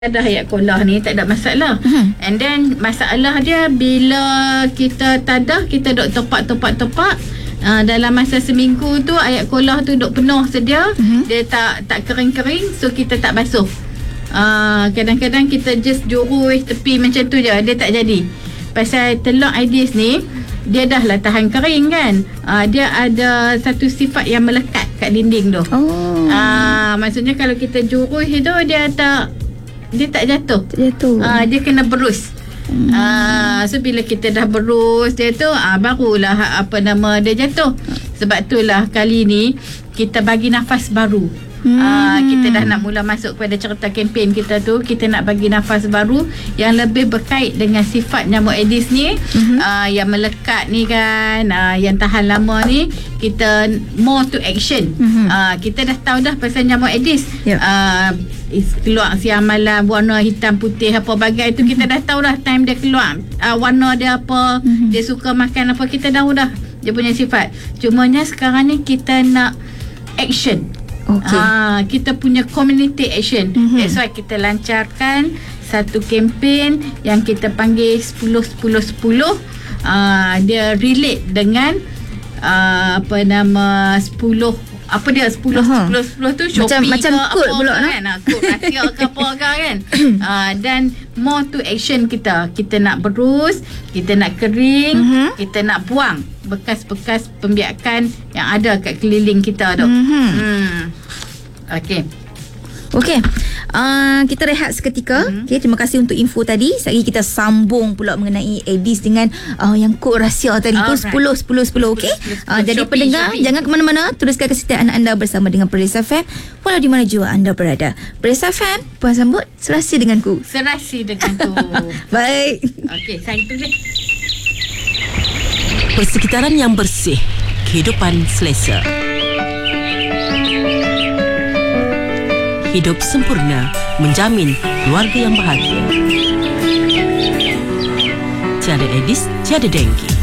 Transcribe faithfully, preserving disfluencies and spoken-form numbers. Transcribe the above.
Ada hayat kolah ni tak ada masalah. Hmm. And then masalah dia bila kita tadah, kita duk topak-topak-topak uh, dalam masa seminggu tu ayat kolah tu duk penuh sedia, hmm. dia tak tak kering-kering, so kita tak basuh. Uh, kadang-kadang kita just jurus tepi macam tu je, dia tak jadi. Pasal telur Aedes ni dia dah lah tahan kering kan. Uh, dia ada satu sifat yang melekat kat dinding tu. Oh. Uh, maksudnya kalau kita jurus tu dia tak dia tak jatuh. Jatuh. Uh, dia kena berus. Hmm. Uh, so bila kita dah berus dia tu, uh, barulah apa nama dia jatuh. Sebab itulah kali ni kita bagi nafas baru. Hmm. Uh, kita dah nak mula masuk kepada cerita kempen kita tu. Kita nak bagi nafas baru yang lebih berkait dengan sifat nyamuk Aedes ni, hmm. uh, yang melekat ni kan, uh, yang tahan lama ni. Kita more to action. hmm. uh, Kita dah tahu dah pasal nyamuk Aedes. Yep. uh, Keluar siang malam, warna hitam putih apa bagai tu, kita dah tahu dah time dia keluar, uh, warna dia apa, hmm. dia suka makan apa, kita dah dah dia punya sifat. Cumanya sekarang ni kita nak action. Okay. Uh, kita punya community action. Mm-hmm. That's why kita lancarkan satu kempen yang kita panggil sepuluh sepuluh sepuluh. Uh, dia relate dengan uh, apa nama sepuluh apa dia sepuluh sepuluh sepuluh tu Shopee macam macam kod pula kan, nah, kod rahsia ke apa kan. uh, dan more to action kita. Kita nak berus, kita nak kering, mm-hmm. kita nak buang bekas-bekas pembiakan yang ada kat keliling kita tu. Mm-hmm. Hmm. Okey. Okey. Uh, kita rehat seketika. Mm-hmm. Okey, terima kasih untuk info tadi. Sekali kita sambung pula mengenai Aedes dengan uh, yang kod rahsia tadi tu sepuluh sepuluh sepuluh. Okey. Uh, jadi Shopee, pendengar Shopee. Jangan ke mana-mana, teruskan kesetiaan anda bersama dengan Perisa F M walau di mana jua anda berada. Perisa F M, puan sambut serasi denganku. Serasi denganku. Baik. Okey, saya tulis. Persekitaran yang bersih, kehidupan selesa. Hidup sempurna menjamin keluarga yang bahagia. Tiada Aedes, tiada dengki.